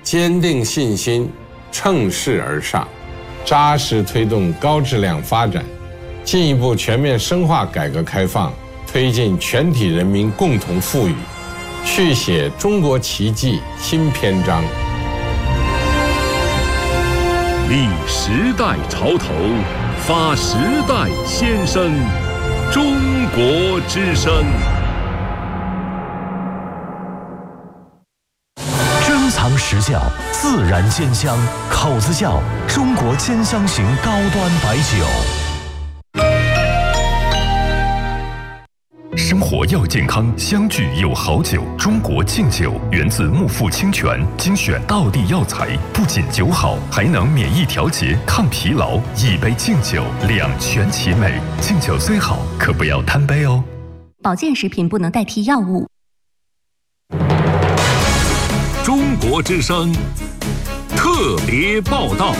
坚定信心，乘势而上，扎实推动高质量发展，进一步全面深化改革开放，推进全体人民共同富裕，续写中国奇迹新篇章。 立时代潮头，发时代先声，中国之声。 珍藏实窖，自然煎香，口子窖中国煎香型高端白酒。 生活要健康，相聚有好酒。中国敬酒源自木富清泉，精选道地药材，不仅酒好，还能免疫调节、抗疲劳。一杯敬酒，两全其美。敬酒虽好，可不要贪杯哦。 保健食品不能代替药物。 中国之声特别报道。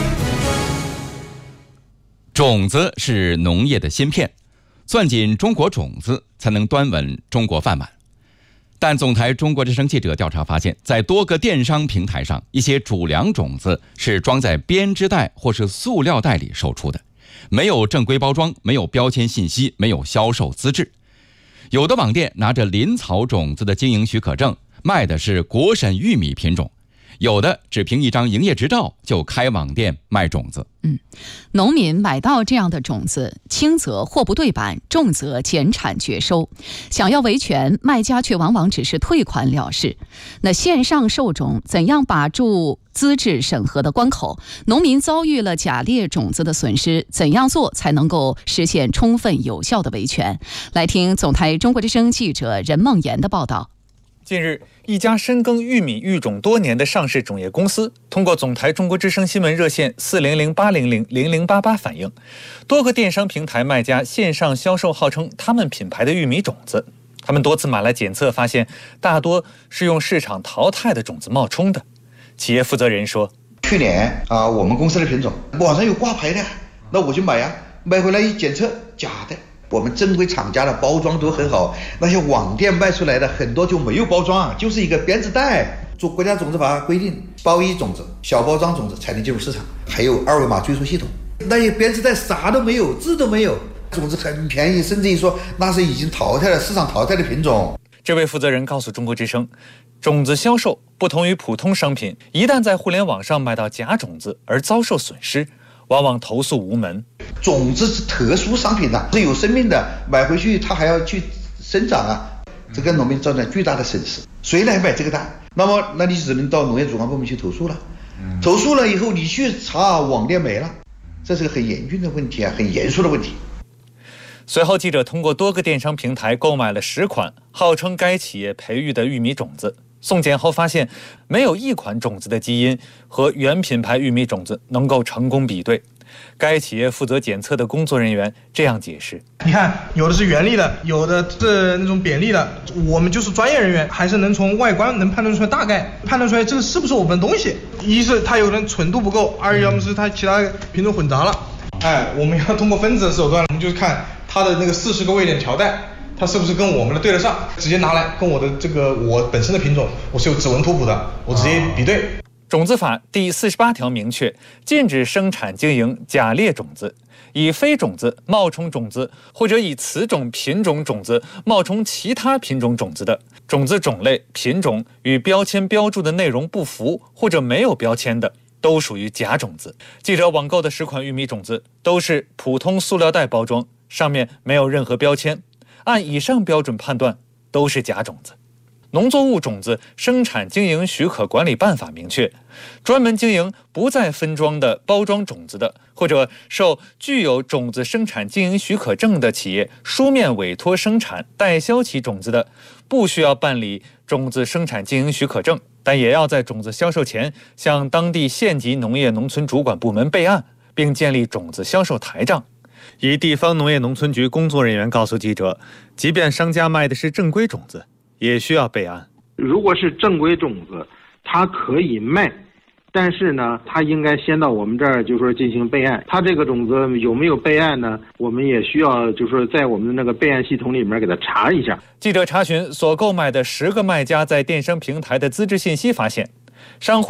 种子是农业的芯片，攥紧中国种子，才能端稳中国饭碗。但总台中国之声记者调查发现，在多个电商平台上，一些主粮种子是装在编织袋或是塑料袋里售出的，没有正规包装，没有标签信息，没有销售资质。有的网店拿着林草种子的经营许可证，卖的是国审玉米品种。有的只凭一张营业执照就开网店卖种子。 农民买到这样的种子，轻则货不对版，重则减产绝收。想要维权，卖家却往往只是退款了事。那线上售种怎样把住资质审核的关口？农民遭遇了假劣种子的损失，怎样做才能够实现充分有效的维权？来听总台中国之声记者任梦妍的报道。 近日，一家深耕玉米育种多年的上市种业公司通过总台中国之声新闻热线400-800-0088反映，多个电商平台卖家线上销售号称他们品牌的玉米种子，他们多次买来检测，发现大多是用市场淘汰的种子冒充的。企业负责人说：“ 去年我们公司的品种网上有挂牌的，那我就买呀，买回来一检测假的。我们正规厂家的包装都很好，那些网店卖出来的很多就没有包装，就是一个编织袋。做国家种子法规定，包衣种子、小包装种子才能进入市场，还有二维码追溯系统。那些编织袋啥都没有，字都没有，种子很便宜，甚至于说那是已经淘汰了、市场淘汰的品种。” 这位负责人告诉中国之声，种子销售不同于普通商品，一旦在互联网上买到假种子而遭受损失，往往投诉无门。 种子是特殊商品的，是有生命的，买回去它还要去生长这个农民造成巨大的损失。谁来买这个单？那你只能到农业主管部门去投诉了。投诉了以后，你去查网店没了，这是个很严峻的问题很严肃的问题。 随后，记者通过多个电商平台购买了10款号称该企业培育的玉米种子，送检后发现，没有一款种子的基因和原品牌玉米种子能够成功比对。该企业负责检测的工作人员这样解释：“ 你看，有的是原粒的，有的是那种扁粒的。我们就是专业人员，还是能从外观能判断出来，大概判断出来这个是不是我们的东西。一是它有的纯度不够，二要么是它其他品种混杂了。我们要通过分子的手段，我们就是看它的那个40个位点条带，它是不是跟我们的对得上，直接拿来跟我的我本身的品种，我是有指纹图谱的，我直接比对。” 种子法第48条明确，禁止生产经营假劣种子，以非种子冒充种子，或者以此种品种种子冒充其他品种种子的，种子种类、品种与标签标注的内容不符或者没有标签的，都属于假种子。记者网购的10款玉米种子都是普通塑料袋包装，上面没有任何标签，按以上标准判断都是假种子。农作物种子生产经营许可管理办法明确，专门经营不再分装的包装种子的，或者受具有种子生产经营许可证的企业书面委托生产代销其种子的，不需要办理种子生产经营许可证，但也要在种子销售前向当地县级农业农村主管部门备案，并建立种子销售台账。一地方农业农村局工作人员告诉记者，即便商家卖的是正规种子，也需要备案。 如果是正规种子，它可以卖，但是呢，它应该先到我们这儿，就是说进行备案。它这个种子有没有备案呢？我们也需要，就是说在我们的那个备案系统里面给它查一下。 记者查询所购买的10个卖家在电商平台的资质信息，发现商户